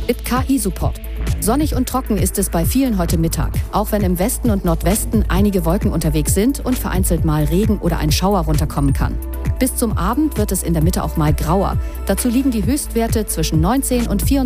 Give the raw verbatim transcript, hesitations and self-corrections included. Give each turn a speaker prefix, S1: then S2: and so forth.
S1: Mit K I-Support. Sonnig und trocken ist es bei vielen heute Mittag, auch wenn im Westen und Nordwesten einige Wolken unterwegs sind und vereinzelt mal Regen oder ein Schauer runterkommen kann. Bis zum Abend wird es in der Mitte auch mal grauer. Dazu liegen die Höchstwerte zwischen neunzehn und vierundzwanzig